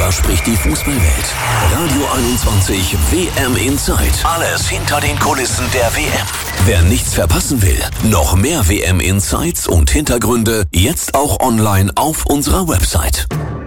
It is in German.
Darüber spricht die Fußballwelt. Radio 21 WM Inside. Alles hinter den Kulissen der WM. Wer nichts verpassen will, noch mehr WM Insights und Hintergründe jetzt auch online auf unserer Website.